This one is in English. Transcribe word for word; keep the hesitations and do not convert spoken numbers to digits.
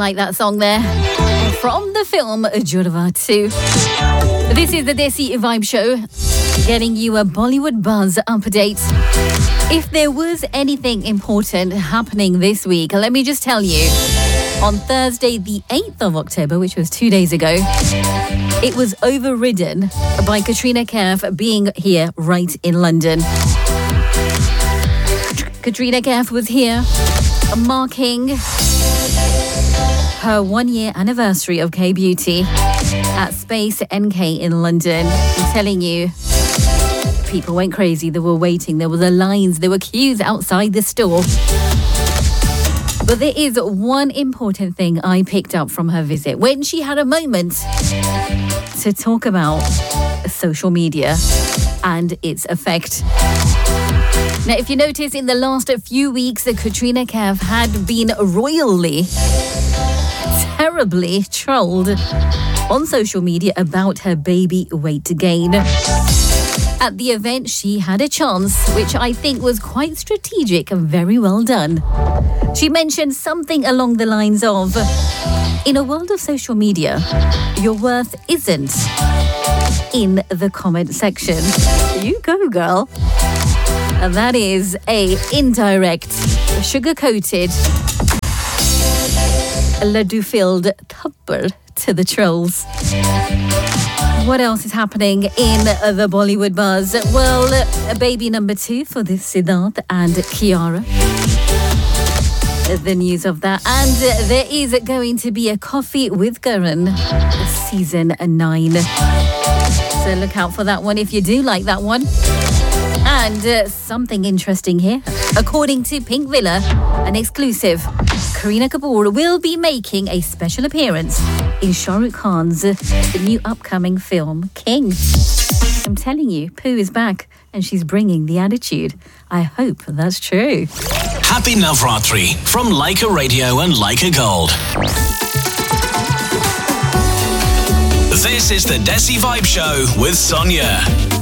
like that song there. From the film Judava two. This is the Desi Vibe Show, getting you a Bollywood Buzz update. If there was anything important happening this week, let me just tell you. On Thursday, the eighth of October, which was two days ago, it was overridden by Katrina Kaif being here right in London. Katrina Kaif was here marking her one-year anniversary of K-Beauty at Space N K in London. I'm telling you, people went crazy. They were waiting. There were the lines. There were queues outside the store. But there is one important thing I picked up from her visit when she had a moment to talk about social media and its effect. Now, if you notice, in the last few weeks, Katrina Kaif had been royally, terribly trolled on social media about her baby weight gain. At the event, she had a chance, which I think was quite strategic and very well done. She mentioned something along the lines of, in a world of social media, your worth isn't in the comment section. You go, girl. And that is a indirect, sugar-coated, laddu-filled thappar to the trolls. What else is happening in the Bollywood buzz? Well, a baby number two for the Siddharth and Kiara. The news of that. And there is going to be a Coffee with Karan season nine. So look out for that one if you do like that one. And uh, something interesting here. According to Pink Villa, an exclusive, Kareena Kapoor will be making a special appearance in Shah Rukh Khan's uh, new upcoming film, King. I'm telling you, Pooh is back and she's bringing the attitude. I hope that's true. Happy Navratri from Leica Radio and Leica Gold. This is the Desi Vibe Show with Sonia.